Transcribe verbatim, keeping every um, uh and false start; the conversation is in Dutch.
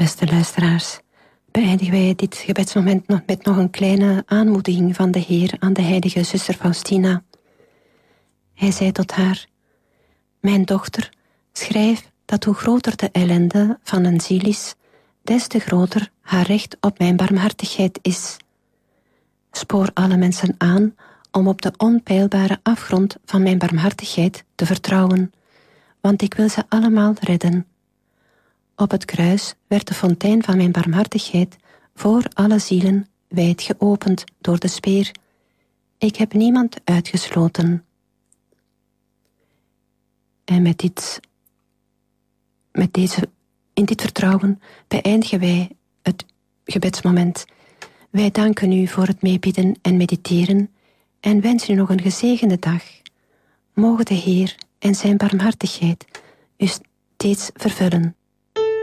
Beste luisteraars, beëindigen wij dit gebedsmoment nog met nog een kleine aanmoediging van de Heer aan de heilige zuster Faustina. Hij zei tot haar: mijn dochter, schrijf dat hoe groter de ellende van een ziel is, des te groter haar recht op mijn barmhartigheid is. Spoor alle mensen aan om op de onpeilbare afgrond van mijn barmhartigheid te vertrouwen, want ik wil ze allemaal redden. Op het kruis werd de fontein van mijn barmhartigheid voor alle zielen wijd geopend door de speer. Ik heb niemand uitgesloten. En met dit, met deze, in dit vertrouwen beëindigen wij het gebedsmoment. Wij danken u voor het meebidden en mediteren en wensen u nog een gezegende dag. Mogen de Heer en zijn barmhartigheid u steeds vervullen.